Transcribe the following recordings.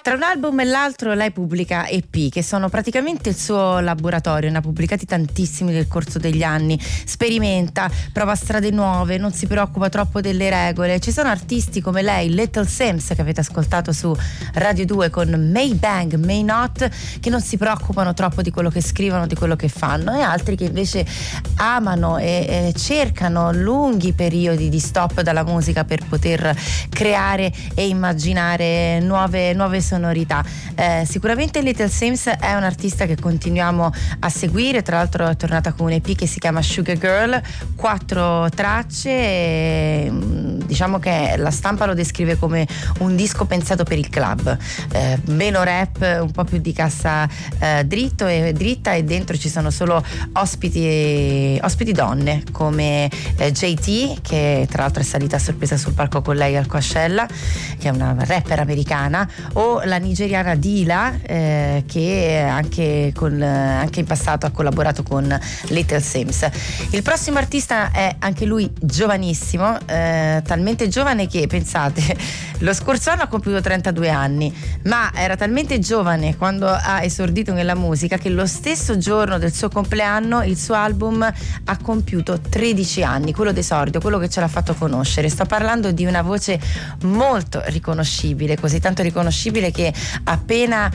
Tra un album e l'altro lei pubblica EP che sono praticamente il suo laboratorio, ne ha pubblicati tantissimi nel corso degli anni, sperimenta, prova strade nuove, non si preoccupa troppo delle regole. Ci sono artisti come lei, Little Sims, che avete ascoltato su Radio 2 con May Bang, May Not, che non si preoccupano troppo di quello che scrivono, di quello che fanno, e altri che invece amano e cercano lunghi periodi di stop dalla musica per poter creare e immaginare nuove sonorità. Sicuramente Little Sims è un artista che continuiamo a seguire, tra l'altro è tornata con un EP che si chiama Sugar Girl, 4 tracce e, diciamo che la stampa lo descrive come un disco pensato per il club, meno rap, un po' più di cassa dritta, e dentro ci sono solo ospiti donne come JT, che tra l'altro è salita a sorpresa sul palco con lei al Coachella, che è una rapper americana, o la nigeriana Dila, che anche in passato ha collaborato con Little Sims. Il prossimo artista è anche lui giovanissimo, talmente giovane che, pensate, lo scorso anno ha compiuto 32 anni, ma era talmente giovane quando ha esordito nella musica che lo stesso giorno del suo compleanno il suo album ha compiuto 13 anni, quello d'esordio, quello che ce l'ha fatto conoscere. Sto parlando di una voce molto riconoscibile, così tanto riconoscibile che appena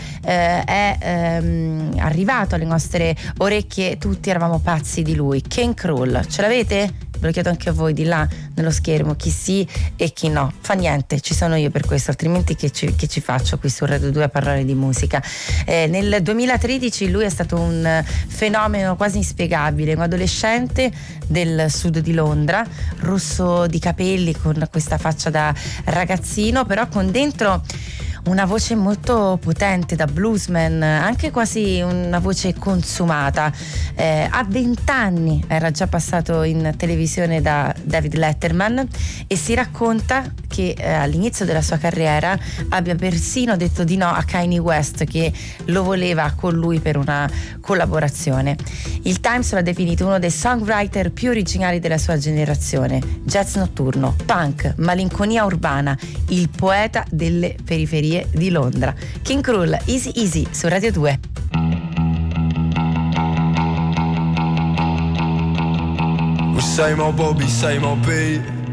è arrivato alle nostre orecchie tutti eravamo pazzi di lui. King Krul, ce l'avete? Ve lo chiedo anche a voi di là nello schermo, chi sì e chi no. Fa niente, ci sono io per questo, altrimenti che ci faccio qui su Radio 2 a parlare di musica. Nel 2013 lui è stato un fenomeno quasi inspiegabile, un adolescente del sud di Londra, rosso di capelli, con questa faccia da ragazzino, però con dentro una voce molto potente da bluesman, anche quasi una voce consumata. A 20 anni era già passato in televisione da David Letterman e si racconta che all'inizio della sua carriera abbia persino detto di no a Kanye West, che lo voleva con lui per una collaborazione. Il Times lo ha definito uno dei songwriter più originali della sua generazione, jazz notturno, punk, malinconia urbana, il poeta delle periferie di Londra. King Krul, Easy Easy su Radio 2. Same old Bobby, same old beat.